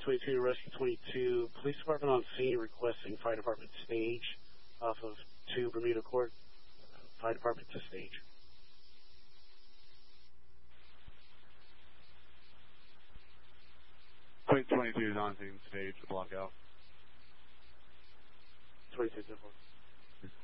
22 to Rescue 22. Police Department on scene requesting Fire Department stage off of 2 Bermuda Court. Fire Department to stage. Point 22 is on scene stage, block out. 22 to 4.